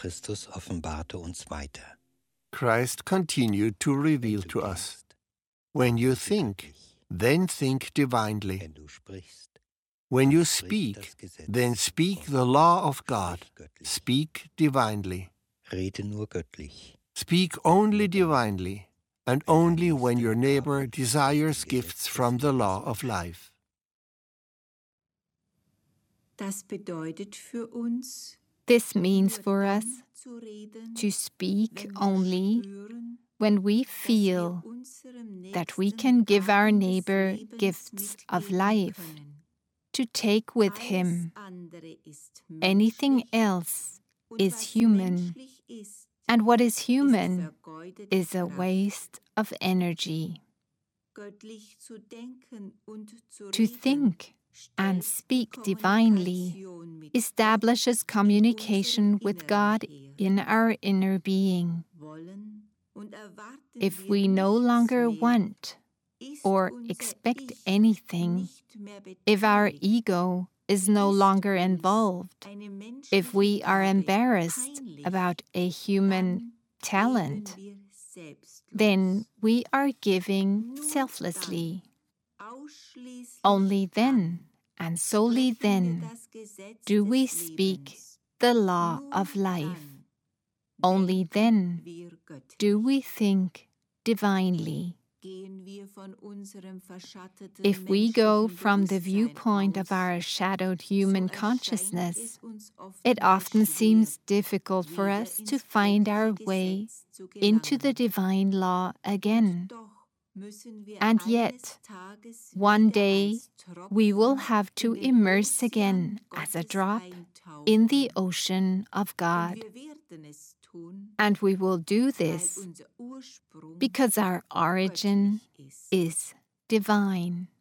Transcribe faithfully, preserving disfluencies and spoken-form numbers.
Christus offenbarte uns weiter. Christ continued to reveal Wenn du to us, denkst, when you denke think, göttlich. then think divinely. Wenn du sprichst, When you sprich das speak, Gesetz then speak Gottes. the law of God. Sprich göttlich. Speak divinely. Rede nur göttlich. Speak only divinely, and only when your neighbor desires gifts from the law of life. Das bedeutet für uns, This means nur for dann us zu reden, to speak wenn wir only spüren, when we dass wir feel unserem that we Nächsten can give our Gaben des neighbor Lebens gifts of mitgeben life, können. to take with Alles him. andere ist Anything menschlich, else und is was human, menschlich ist, and what is ist human vergeudete is a Kraft. waste of energy. Göttlich zu denken und zu To reden, think and stellt speak divinely Kommunikation mit establishes communication with God her. in our inner being. Wollen und erwarten If wir we no nichts longer mehr, want ist or unser expect Ich anything, nicht mehr if our beteiligt, ego is no ist longer uns involved, eine if menschliche we are Gabe embarrassed peinlich, about a human dann talent, geben wir selbstlos. then we are giving Nur selflessly. dann, ausschließlich Only dann, then, and solely sprechen wir then, das Gesetz do we des speak Lebens. the law Nur of life. dann Only denken then wir göttlich. do we think divinely. Gehen wir von unserem verschatteten If we go menschlichen from the Bewusstsein viewpoint aus, of our shadowed so human erscheint consciousness, es uns oft it mal often schwer, seems difficult for wieder us to ins find göttliche our way Gesetz zu into the gelangen. divine law again. Und doch müssen wir And eines yet, Tages one wieder day, als Tropfen we will have to in den immerse Ozean again as a Gottes drop eintauchen. in the ocean of Und God. wir werden es tun, And we will do weil this unser Ursprung because our origin göttlich ist. is divine.